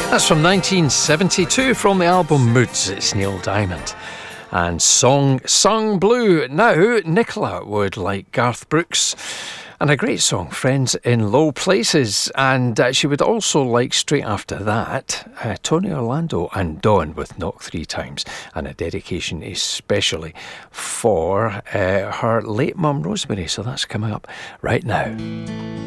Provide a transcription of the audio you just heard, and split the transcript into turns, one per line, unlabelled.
That's from 1972 from the album Moods. It's Neil Diamond. And song sung blue. Now, Nicola would like Garth Brooks and a great song, Friends in Low Places. And she would also like, straight after that, Tony Orlando and Dawn with Knock Three Times. And a dedication especially for her late mum, Rosemary. So that's coming up right now.